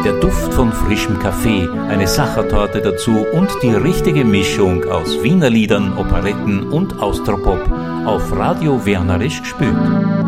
der Duft von frischem Kaffee, eine Sachertorte dazu und die richtige Mischung aus Wiener Liedern, Operetten und Austropop auf Radio Wernerisch gespielt.